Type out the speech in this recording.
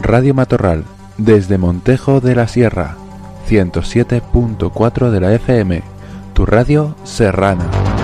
Radio Matorral, desde Montejo de la Sierra, 107.4 de la FM, tu radio serrana.